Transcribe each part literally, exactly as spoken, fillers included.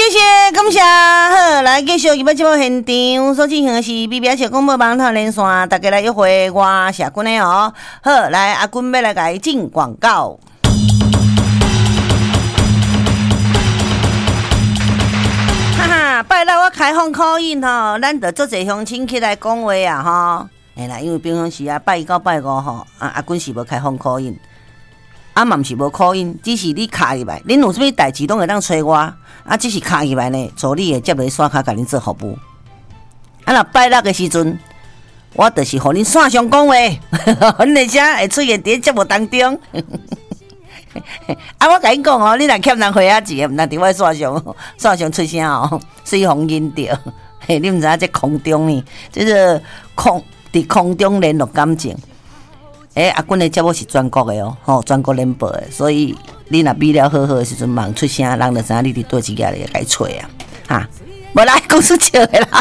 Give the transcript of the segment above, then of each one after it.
谢感谢，好，来继续今摆节目现场所进行的是 B B S 广播网台连线，大家来约会我社君的哦。好，来阿君要来给进广告。哈哈，拜六我开放考印吼，咱着做侪乡亲起来讲话啊吼。哎啦，因为平常时啊拜一到拜五吼，啊阿君是无开放考印。啊，嘛毋是无考印，只是你卡入来，恁有啥物代志拢会当找我，啊，只是卡入来呢，助理会接落刷卡，甲恁做服务。啊，若拜六的时阵，我就是互恁线上讲话，阮的声会出现伫节目当中。啊，我甲恁讲哦，你若欠人花仔钱，毋通伫我线上线上出声哦，随风引着。嘿，你毋知影这空中呢，这是空伫空中联络感情。诶、欸，阿君的节目是全国的哦，吼，全国联播的，所以你若比了好好的时阵，忙出声，人就知影你伫倒一家咧该找啊，哈，无来讲出笑的啦，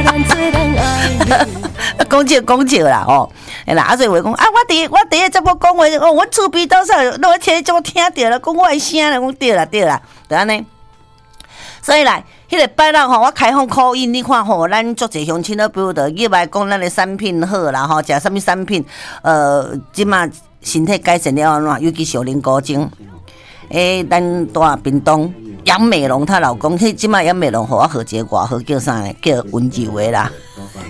讲笑讲笑啦，吼，哎啦，啊所以话讲啊，我伫我伫个节目讲话，哦，我厝边多少，我听就听着了，讲我的声啦，讲对啦对啦，就安尼，所以来。迄个拜六吼，我开放考印，你看吼，咱足侪乡亲都比如着入来讲咱的产品好啦吼，食啥物产品，呃，即马身体改善了安怎？尤其是灵菇精，诶、欸，咱大屏东杨美龙她老公，迄即马杨美龙互我号一个外号叫啥呢？叫温柔的啦。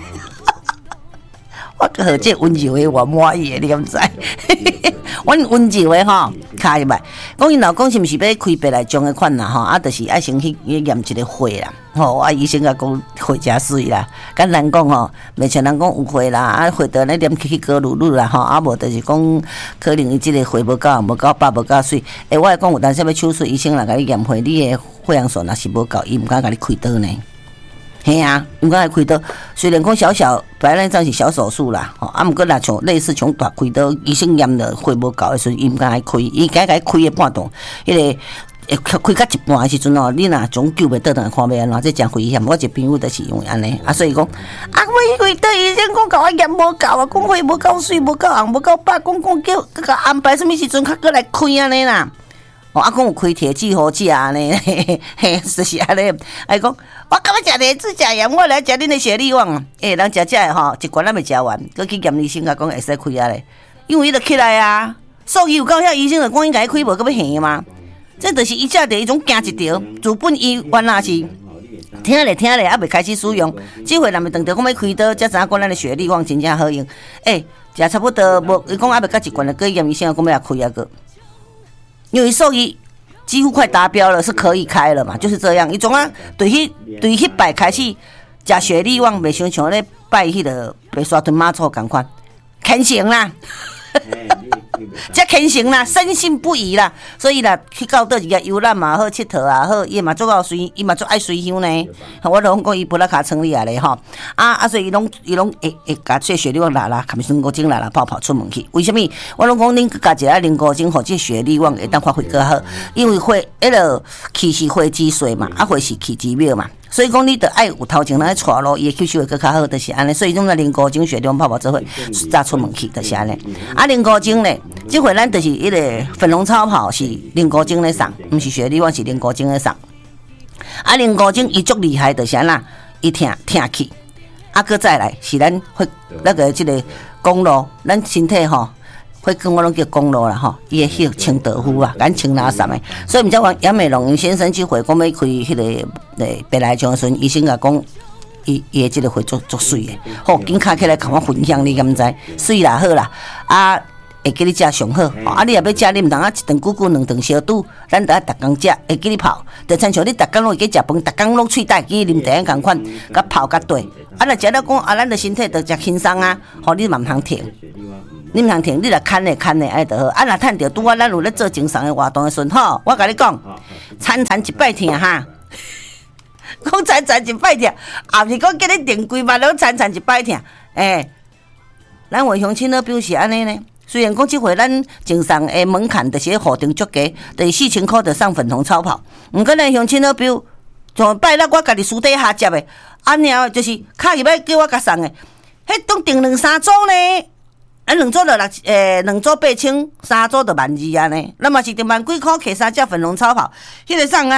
我号这温柔的我满意的，你敢知？阮温柔的吼，卡入来，讲因老公是毋是要开白内障的款啦吼？啊，就是爱先去验一个血啦，吼，啊医生甲讲血真水啦，简单讲吼，袂像人讲有血啦，啊血得咧念起起高噜噜啦吼，啊无就是讲可能伊即个血无够，无够饱，无够水。诶，我来讲有当时要手术，医生来甲你验血，你的血氧素若是无够，伊毋敢甲你开刀呢。嘿啊，毋敢开刀，虽然讲小小，本来咱是小手术啦，吼，啊，毋过若像类似像大开刀，医生验了血无够的时阵，伊毋敢开，伊该该开的半段，迄、那个会开到一半的时阵哦，你若从救袂倒转来看要安怎，这真危险。我一个朋友就是因为安尼，啊，所以讲，啊，我以为倒医生讲甲我验无够啊，讲血无够水，无够红，无够饱，讲讲叫甲安排什么时阵较过来开安尼啦。哦，啊，讲有开铁剂好食安尼，嘿嘿，就是安尼。啊，讲我感觉食莲子食盐，我来食恁的雪莉旺。诶、欸，人食食的吼，一罐咱未食完，佮去验医生甲讲会使开啊咧，因为伊就起来啊。所以有到遐医生就讲应该开，无佮要现嘛。这就是伊食着迄种惊一条，自本伊原来是听咧听咧，还未开始使用。这回若未等着讲要开刀，才知影讲咱的雪莉旺真正好用。诶、欸，食差不多无，伊讲还未甲一罐了，佮验医生讲要来开啊个。因为兽医几乎快达标了，是可以开了嘛，就是这样。伊总啊，对迄对迄摆开始食雪莉旺，袂想像咧拜迄个白沙屯妈祖共款，虔诚啦，这虔诚啦，深信不疑啦。所以啦，去到倒一个游览嘛，好佚佗啊，好，伊嘛做到随，伊嘛做爱随香呢。我拢讲伊布拉卡成立啊咧吼，啊啊，所以伊拢伊拢会会甲这雪莉旺拿啦，含灵菇精拿啦，跑跑出门去。为什么？我拢讲恁加一个灵菇精，或者雪莉旺会当发挥更好，因为血迄个气是血之水嘛，啊血是气之庙嘛。所以讲，你得爱有头前来带路，伊吸收会更较好，就是安尼。所以种个灵菇精、雪莉旺泡泡做伙，早出门去，就是安尼。啊，灵菇精咧，这回咱就是迄个粉红超跑是灵菇精咧送，毋是雪莉旺是灵菇精咧送。啊，灵菇精伊足厉害，就是安啦，伊疼疼气。啊，搁再来是咱会那个即个公路，咱身体吼。会跟我拢叫公路啦吼，伊会迄清道夫啊，咱清垃圾的。所以毋知讲杨美龙先生去回讲要开迄个诶白内障的时阵，医生甲讲，伊伊的即个会足足水的，好，紧卡起来甲我分享，你敢知？水啦好啦，啊会给你食上好，啊你若要食，你毋通啊一顿久久两顿小肚，咱得逐工食，会给你泡，就亲像你逐工拢会去食饭，逐工拢喙带去啉茶共款，甲泡甲对。啊若食了讲啊，咱的身体着食轻松啊，吼你嘛毋通停。你毋通停，你来看咧看咧，爱就好。啊，若趁着拄啊，咱有咧做精神的活动的时阵，吼，我甲你讲，餐餐一摆疼哈，讲餐餐一摆疼，也毋是讲叫你定规嘛，拢餐餐一摆疼。诶、欸，咱话乡亲都表示安尼呢。虽然讲即回咱精神的门槛就是户定足低，就是四千块就送粉红超跑。毋过咱乡亲都表，像拜六我家己私底下接的，啊，然后就是卡入来叫我甲送的，迄种订两三组呢。啊，两组就六诶，两组八千，三组就万二啊呢。那么是定万几块，摕三只粉红超跑，迄、那个送啊，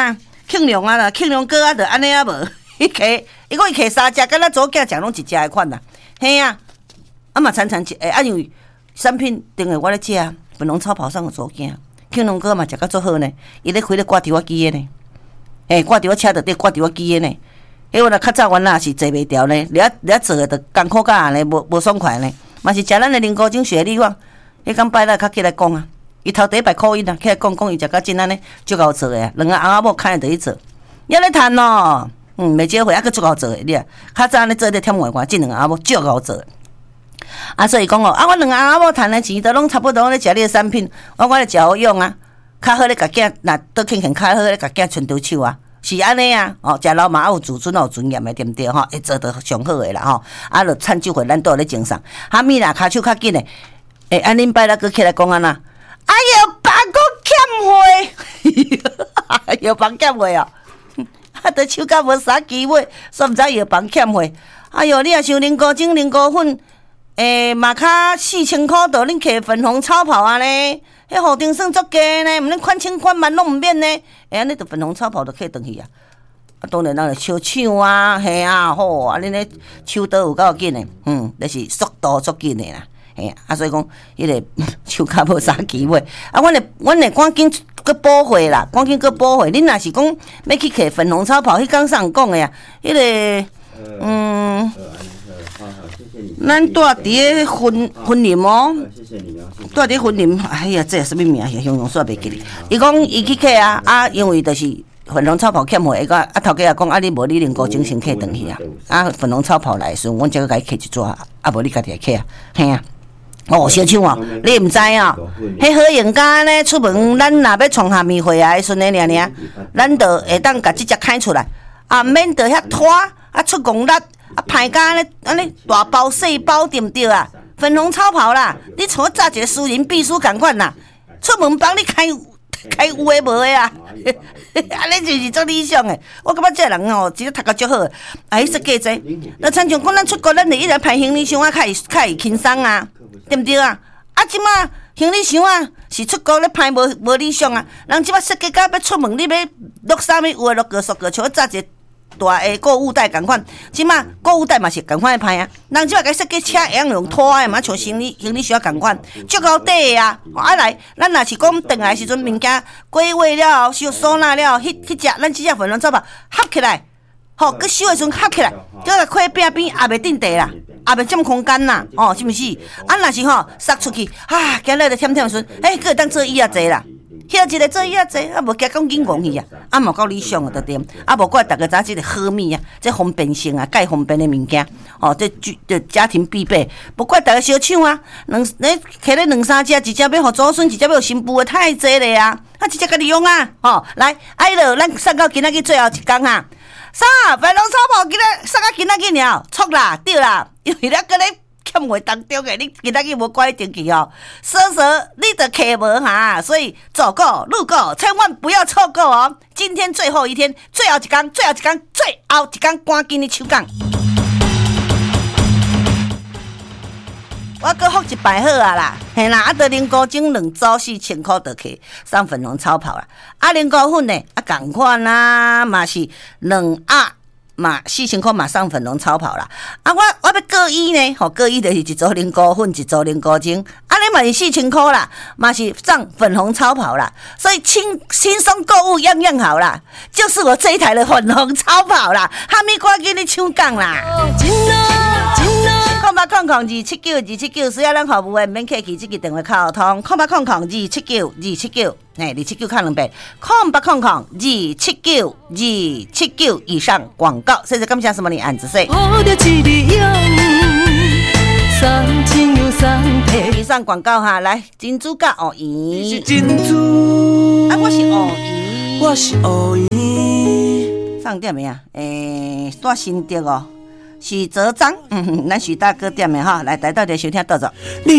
庆龙啊啦，庆龙哥啊，就安尼啊无，伊摕伊讲伊摕三只，敢若左囝食拢一只的款啦，嘿啊，啊嘛常常食，诶，啊因为产品顶下我咧食粉红超跑送互左囝，庆龙哥嘛食甲足好呢，伊咧开咧挂伫我机的呢，诶，挂伫我车头顶，挂伫我机的呢。迄我若较早原来是坐袂牢呢，了了做诶，着艰苦甲安尼，无无爽快呢。嘛是食咱诶林高精血力旺，迄讲摆来较起来讲啊，伊头第一摆考伊啦，起来讲讲伊食甲真安尼，足够做诶啊，两个翁仔某看着去做，也咧趁咯，嗯，袂少岁还佫足够做诶，你啊，较早安尼做咧忝外关，即两个翁仔某足够做。啊，所以讲哦，啊，我两个翁仔某趁诶钱都拢差不多咧食你诶产品，我我咧食好用啊，较好咧甲囝，若倒轻轻较好咧甲囝伸着手啊。是安尼啊，哦，食老嘛有自尊有尊严的，对毋对吼？会做得上好的啦吼，啊，就趁即回咱都有咧精神。哈咪啦，骹手较紧的，诶，安恁摆啦，佫起来讲安那，哎哟，房佫欠货，哎哟，房欠货哦，啊，都手甲无啥机会，煞毋知药房欠货。哎哟，你若想啉高精、啉高粉，诶，嘛较四千箍，就恁摕粉红超跑啊呢？迄户顶算足低呢，毋恁款千款万拢毋免呢。哎，安尼就粉红超跑就可以转去啊。啊，当然咱就烧抢啊，嘿啊，好啊，恁咧手刀有够紧的，嗯，就是速度足紧的啦。嘿啊，所以讲，迄个手骹无啥机会。啊，阮会阮会赶紧搁补货啦，赶紧搁补货。恁若是讲要去摕粉红超跑，迄讲啥人讲的呀？迄个，嗯。咱住伫咧婚婚林哦，住伫婚林，哎呀，这什么名？形容煞袂记哩。伊讲伊去客啊，啊，因为就是粉红超跑欠货，伊讲啊头家也讲啊，你无你零高精神客转去啊，啊粉红超跑来时，阮则个甲伊客一撮，啊无你家己来客啊，嘿啊。哦，小抢哦，你毋知哦，迄好用家呢，出门咱若要创虾米货啊，迄阵诶尔尔，咱就会当甲即只开出来，啊，免得遐拖啊出公力。啊，歹甲咧，安尼大包细包对毋对啊？粉红超跑啦，你像我找一个私人秘书共款啦，出门帮你开开有诶无诶啊？安尼就是足理想诶。我感觉这人吼，真正读甲足好，啊，迄设计者，那亲像讲咱出国，咱就一直排行李箱啊，较会较会轻松啊，对毋对啊？啊，即马行李箱啊，是出国咧排无无理想啊。人即马设计甲要出门，你要落啥物有诶落个塑个，像我早一个。大诶购物袋共款，即马购物袋嘛是共款诶歹啊。人即马甲设计车会用拖诶嘛，像行李行李箱共款，足够底诶啊。啊来，咱若是讲转来时阵物件归位了后，收收纳了后，迄迄只咱即只粉红超跑合起来，吼，佮收诶时阵合起来，叫个开边边也袂定地啦，也袂占空间啦，哦，是毋是？啊，若是吼塞出去，啊，今日就忝忝时阵，诶，佮会当做椅仔坐啦。遐一个做伊啊坐，啊无惊讲紧戆去啊，啊嘛够理想啊，对点，啊无怪逐个知即个好物啊，这方便性啊，介方便的物件，哦，这这家庭必备，不怪逐个小抢啊，两你摕咧两三只，一只要互祖孙，一只要互新妇的太济咧啊，啊一只甲你用啊，哦，来，哎落，咱送到今仔日最后一工啊，啥？粉红超跑今仔送到今仔日了，错啦，对啦，因为咱搁咧。欠货当中诶，你今仔日无关登记哦，说说你的客无哈，所以走过路过千万不要错过哦。今天最后一天，最后一天，最后一天，最后一天，赶紧的抢讲。我搁复一摆好啊啦，嘿啦，啊，得零高精两组四千块就去送粉红超跑啦，啊，零高粉呢，啊，共款啦，嘛是两盒。嘛四千块嘛送粉红超跑啦，啊我我要各一呢，吼各一就是一组零高粉，一组零高精，啊你嘛是四千块啦，嘛是送粉红超跑啦，所以轻轻松购物样样好啦，就是我这一台的粉红超跑啦，哈咪赶紧你抢讲啦！空八空空二七九二七九，需要咱服务的免客气，这个电话卡通空八空空二七九二七九，哎，二七九卡两百，空八空空二七九二七九以上广告，谢谢感谢什么你按子说。以上广告哈，来金珠甲鳄鱼，金珠，啊我是鳄鱼，我是鳄鱼，上点没啊？诶，带新的哦。许哲章，嗯，咱许大哥点的哈，来来到这收听到着。